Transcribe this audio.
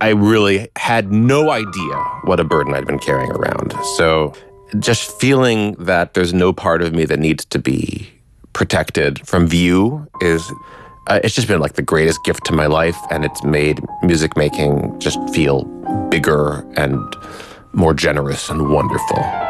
I really had no idea what a burden I'd been carrying around. So just feeling that there's no part of me that needs to be protected from view is, it's just been like the greatest gift to my life, and it's made music making just feel bigger and more generous and wonderful.